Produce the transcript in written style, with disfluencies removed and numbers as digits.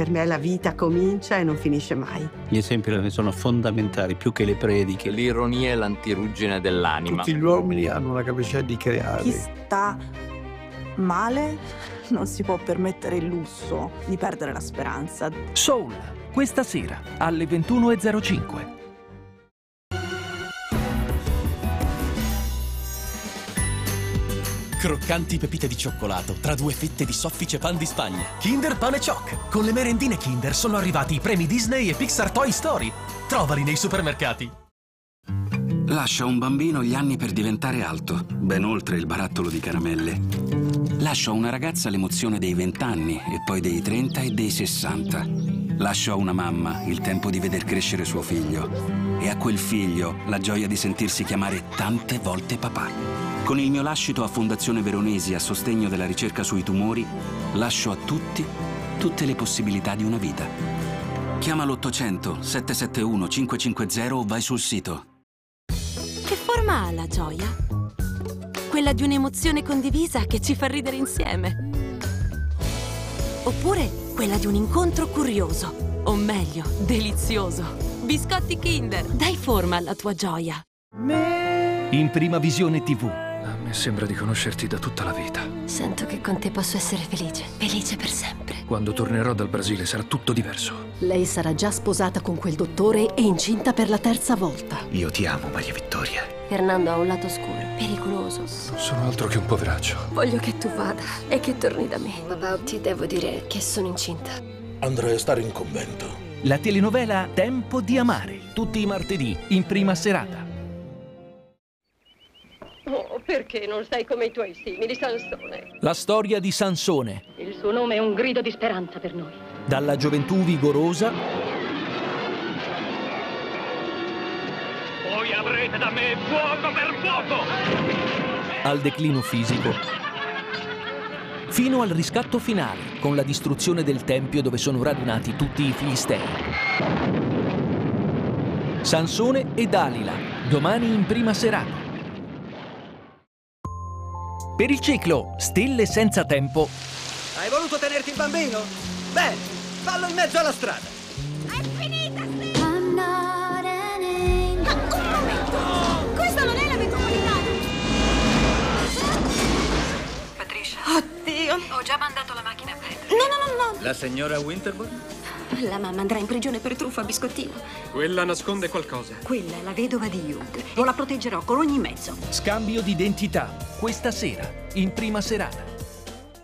Per me la vita comincia e non finisce mai. Gli esempi sono fondamentali, più che le prediche. L'ironia è l'antiruggine dell'anima. Tutti gli uomini hanno una capacità di creare. Chi sta male non si può permettere il lusso di perdere la speranza. Soul, questa sera alle 21:05. Croccanti pepite di cioccolato tra due fette di soffice pan di Spagna. Kinder Pane Choc. Con le merendine Kinder sono arrivati i premi Disney e Pixar Toy Story. Trovali nei supermercati. Lascia un bambino gli anni per diventare alto, ben oltre il barattolo di caramelle. Lascia a una ragazza l'emozione dei 20 anni e poi dei 30 e dei 60. Lascia a una mamma il tempo di veder crescere suo figlio e a quel figlio la gioia di sentirsi chiamare tante volte papà. Con il mio lascito a Fondazione Veronesi a sostegno della ricerca sui tumori, lascio a tutti tutte le possibilità di una vita. Chiama l'800 771 550 o vai sul sito. Che forma ha la gioia? Quella di un'emozione condivisa che ci fa ridere insieme. Oppure quella di un incontro curioso, o meglio, delizioso. Biscotti Kinder, dai forma alla tua gioia. In Prima Visione TV. A me sembra di conoscerti da tutta la vita. Sento che con te posso essere felice, felice per sempre. Quando tornerò dal Brasile sarà tutto diverso. Lei sarà già sposata con quel dottore e incinta per la 3ª volta. Io ti amo, Maria Vittoria. Fernando ha un lato scuro, pericoloso. Non sono altro che un poveraccio. Voglio che tu vada e che torni da me. Papà, ti devo dire che sono incinta. Andrei a stare in convento. La telenovela Tempo di amare, tutti i martedì, in prima serata. Oh, perché non sei come i tuoi simili, Sansone? La storia di Sansone. Il suo nome è un grido di speranza per noi. Dalla gioventù vigorosa. Voi avrete da me fuoco per fuoco! Al declino fisico. Fino al riscatto finale, con la distruzione del tempio dove sono radunati tutti i filistei. Sansone e Dalila, domani in prima serata. Per il ciclo Stelle senza tempo. Hai voluto tenerti il bambino? Bene, fallo in mezzo alla strada. È finita, sì! Ma un momento! Questa non è la metropolitana! Patricia. Oddio! Ho già mandato la macchina a prendere. No. La signora Winterborn? La mamma andrà in prigione per truffa, biscottino. Quella nasconde qualcosa. Quella è la vedova di Hugh. Io la proteggerò con ogni mezzo. Scambio di identità, questa sera, in prima serata.